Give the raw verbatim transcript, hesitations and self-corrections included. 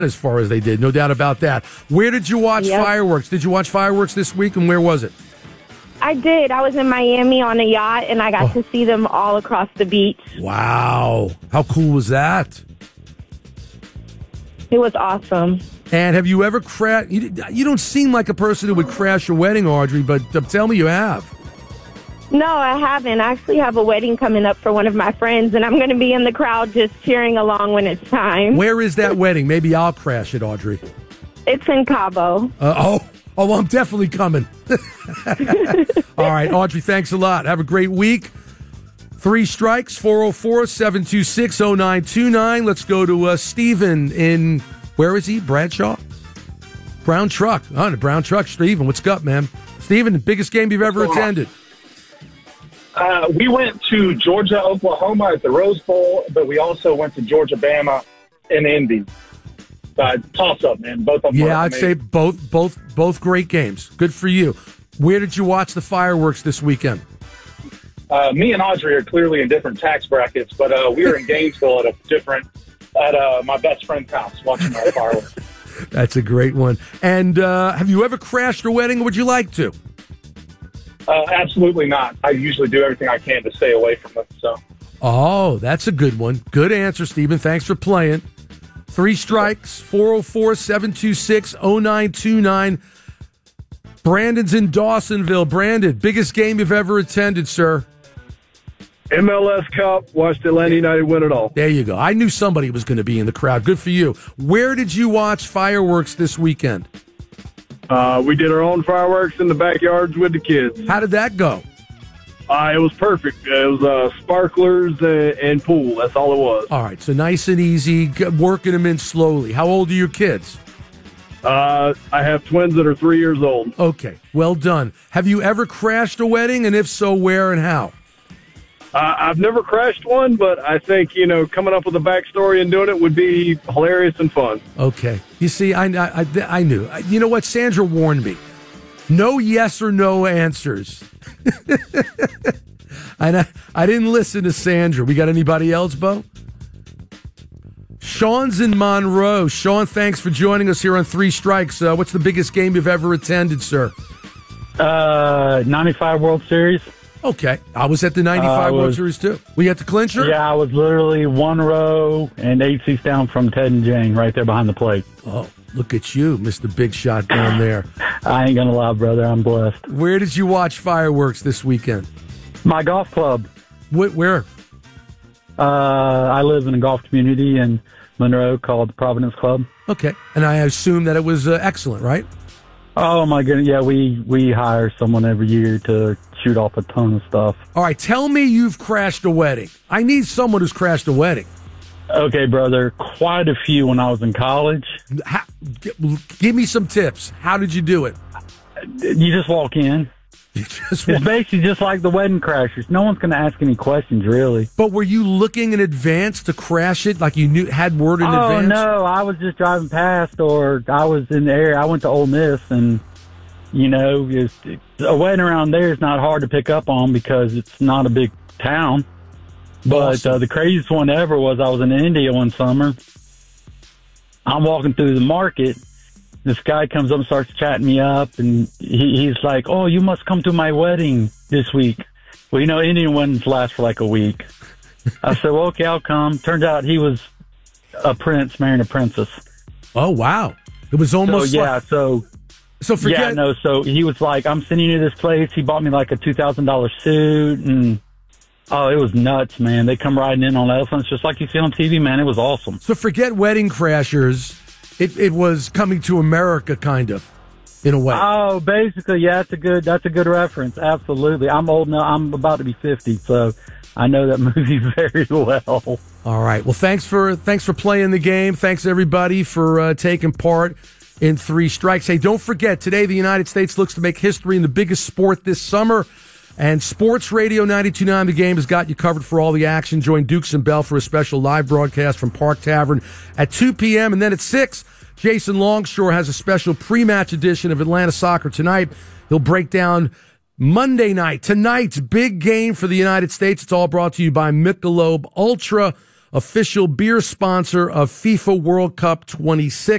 as far as they did, no doubt about that. Where did you watch Yep. fireworks? Did you watch fireworks this week, and where was it? I did. I was in Miami on a yacht, and I got Oh. to see them all across the beach. Wow. How cool was that? It was awesome. And have you ever crashed? You, you don't seem like a person who would crash a wedding, Audrey, but uh, tell me you have. No, I haven't. I actually have a wedding coming up for one of my friends, and I'm going to be in the crowd just cheering along when it's time. Where is that wedding? Maybe I'll crash it, Audrey. It's in Cabo. Uh, oh, oh, I'm definitely coming. All right, Audrey, thanks a lot. Have a great week. Three strikes, four oh four, seven two six, oh nine two nine. Let's go to uh, Stephen in, where is he? Bradshaw? Brown Truck. Oh, the Brown Truck. Stephen, what's up, man? Stephen, the biggest game you've ever attended. Uh, we went to Georgia, Oklahoma at the Rose Bowl, but we also went to Georgia, Bama in Indy. Uh, toss up, man. Both of them. Yeah, I'd say both, both, both great games. Good for you. Where did you watch the fireworks this weekend? Uh, me and Audrey are clearly in different tax brackets, but uh, we were in Gainesville at a different at uh, my best friend's house watching our fireworks. That's a great one. And uh, have you ever crashed a wedding, or would you like to? Uh, absolutely not. I usually do everything I can to stay away from them. So. Oh, that's a good one. Good answer, Stephen. Thanks for playing. Three strikes, four oh four, seven two six, oh nine two nine. Brandon's in Dawsonville. Brandon, biggest game you've ever attended, sir? M L S Cup, watched Atlanta United win it all. There you go. I knew somebody was going to be in the crowd. Good for you. Where did you watch fireworks this weekend? Uh, we did our own fireworks in the backyards with the kids. How did that go? Uh, it was perfect. It was uh, sparklers and, and pool. That's all it was. All right, so nice and easy, g- working them in slowly. How old are your kids? Uh, I have twins that are three years old. Okay, well done. Have you ever crashed a wedding, and if so, where and how? Uh, I've never crashed one, but I think, you know, coming up with a backstory and doing it would be hilarious and fun. Okay. You see, I, I, I knew. You know what? Sandra warned me. No yes or no answers. And I, I didn't listen to Sandra. We got anybody else, Bo? Sean's in Monroe. Sean, thanks for joining us here on Three Strikes. Uh, what's the biggest game you've ever attended, sir? Uh, ninety-five World Series. Okay. I was at the ninety-five Uh, World was- Series, too. We at the clincher? Yeah, I was literally one row and eight seats down from Ted and Jane right there behind the plate. Oh, look at you, Mister Big Shot down there. I ain't going to lie, brother. I'm blessed. Where did you watch fireworks this weekend? My golf club. Wh- where? Uh, I live in a golf community in Monroe called the Providence Club. Okay. And I assume that it was uh, excellent, right? Oh, my goodness. Yeah, we, we hire someone every year to shoot off a ton of stuff. All right, tell me you've crashed a wedding. I need someone who's crashed a wedding. Okay, brother. Quite a few when I was in college. How, g- give me some tips. How did you do it? You just walk in. You just It's basically just like the wedding crashers. No one's going to ask any questions, really. But were you looking in advance to crash it? Like you knew had word in oh, advance? no. I was just driving past, or I was in the area. I went to Ole Miss, and, you know, it's, a wedding around there is not hard to pick up on because it's not a big town. But Awesome. uh, the craziest one ever was I was in India one summer. I'm walking through the market. This guy comes up and starts chatting me up, and he, he's like, "Oh, you must come to my wedding this week." Well, you know, Indian weddings last for like a week. I said, well, okay, I'll come. Turns out he was a prince marrying a princess. Oh, wow. It was almost so, yeah, like... so... So forget... Yeah, no, so he was like, I'm sending you to this place. He bought me like a two thousand dollars suit, and... Oh, it was nuts, man. They come riding in on elephants just like you see on T V, man. It was awesome. So forget Wedding Crashers. It it was Coming to America, kind of, in a way. Oh, basically, yeah, that's a good that's a good reference. Absolutely. I'm old now. I'm about to be fifty, so I know that movie very well. All right. Well, thanks for thanks for playing the game. Thanks, everybody, for uh, taking part in Three Strikes. Hey, don't forget, today the United States looks to make history in the biggest sport this summer. And Sports Radio ninety-two point nine The Game has got you covered for all the action. Join Dukes and Bell for a special live broadcast from Park Tavern at two p.m. And then at six, Jason Longshore has a special pre-match edition of Atlanta Soccer Tonight. He'll break down Monday night, tonight's big game for the United States. It's all brought to you by Michelob Ultra. official beer sponsor of FIFA World Cup twenty-six.